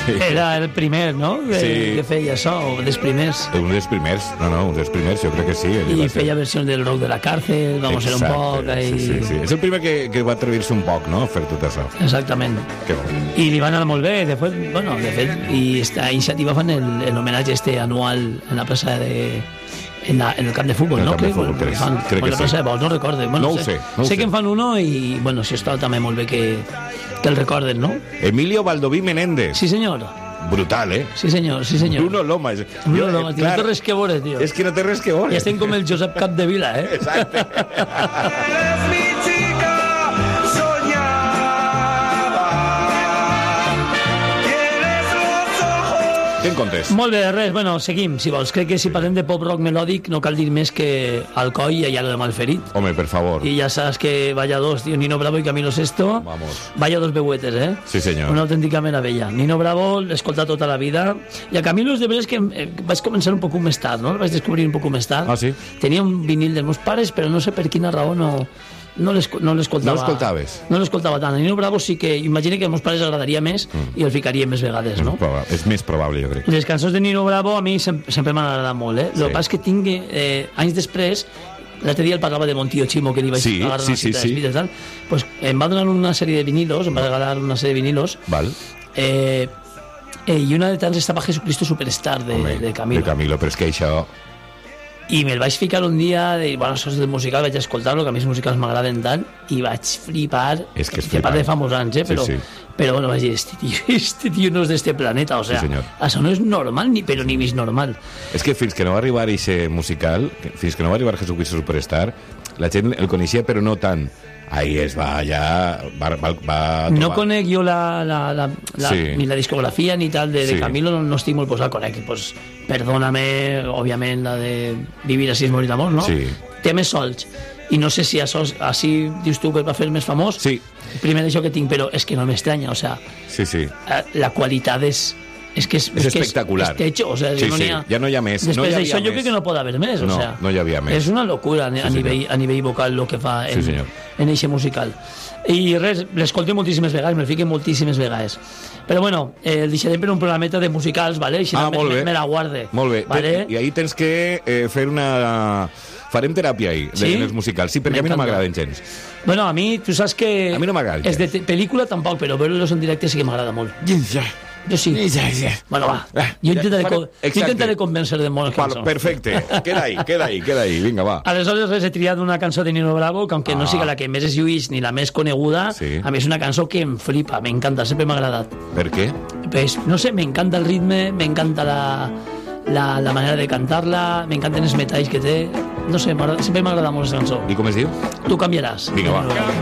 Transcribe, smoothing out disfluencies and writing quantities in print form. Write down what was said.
Era el primer, no? Que feia això, o dels primers. Un dels primers, un dels primers, jo crec que sí. I feia versions del rock de la càrcel, vamos a ser un poc... Sí. És el primer que va atrevir-se un poc, no?, a fer tot això. Exactament. Que bo. I li va anar molt bé, de fet, i esta iniciativa fan l'homenatge anual en la plaça en el camp de futbol, no? Crec que sí. No recordo. No ho sé. Sé que en fan uno i, si està també molt bé que el recorden, no? Emilio Baldoví Menéndez. Sí, senyor. Brutal, ¿eh? Sí, senyor. Bruno Lomas. Bruno Lomas, no té res que veure, tio. És que no té res que veure. I estem com el Josep Capdevila, eh? Exacte. Què en comptes? Molt bé, res, seguim, si vols. Crec que si parlem de pop-rock melòdic no cal dir més que Alcoi i Allá lo de Malferit. Home, per favor. I ja saps que vaya dos, tío, Nino Bravo i Camilo Sesto. Vamos. Vaya dos veuetes, eh? Sí, senyor. Una autèntica meravella. Nino Bravo l'he escoltat tota la vida. I a Camilo és de veres que vaig començar un poc més tard, no? El vaig descobrir un poc més tard. Ah, sí? Tenia un vinil dels meus pares, però no sé per quina raó no l'escoltava. No l'escoltaves? No l'escoltava tant. A Nino Bravo sí que... Imagina que als meus pares agradaria més i el ficaria més vegades, no? És més probable, jo crec. Les cançons de Nino Bravo a mi sempre m'han agradat molt, eh? El que passa és que tinc... anys després, l'altre dia el parlava de Montío Chimo, que li vaig agarrar una cita d'espides, tal. Pues em va donar una sèrie de vinilos, em va regalar una sèrie de vinilos. Val. I una de tants estava Jesucristo Superstar de Camilo. De Camilo, però és que això... I me'l vaig ficar un dia això és del musical, vaig escoltar-lo, que a mi els musicals m'agraden tant, i vaig flipar. És que és flipar. Parla de fa molts anys, però vaig dir, este tio no és d'este planeta, o sea, això no és normal, però ni mig normal. És que fins que no va arribar aquest musical, fins que no va arribar Jesucristo Superstar, la gent el coneixia, però no tant. Ahí es va allà... Va no conec jo ni la discografia ni tal de Camilo, no estic molt posat. Conec, pues, Perdóname, òbviament, la de Vivir así es morir d'amor, no? Sí. Temes solts. I no sé si això, així dius tu que va fer més famós. Sí. Primer d'això que tinc, però és que no m'estranya, o sea... Sí. La qualitat és que és espectacular. És techo, o sea, ja no hi ha més. Després d'això jo crec que no pot haver més, o sea, no hi havia més. És una locura a nivell vocal el que fa en eixe musical. I res, l'escolto moltíssimes vegades, me'l fiquen moltíssimes vegades. Però bueno, el deixarem per un programeta de musicals, ¿vale? Me la guarde. Molt bé. ¿Vale? I ahí tens que fer una... Farem teràpia ahí, en els musicals. Sí, perquè a mi no m'agraden gens. Bueno, a mi, tu saps que... A mi no m'agrada. És de pel·lícula tampoc, però veure-los en directe sí que m'agrada molt. Jo sí. Bueno, va. Jo intentaré convèncer de moltes cançons. Perfecte. Queda ahí. Vinga, va. Aleshores, res, he triat una cançó de Nino Bravo, que aunque no siga la que més es lluís ni la més coneguda, a mi és una cançó que em flipa, m'encanta, sempre m'ha agradat. Per què? Pues, no sé, m'encanta el ritme, m'encanta la manera de cantar-la, m'encanten els metalls que té. No sé, sempre m'ha agradat molt aquesta cançó. I com es diu? Tu canviaràs. Vinga, va.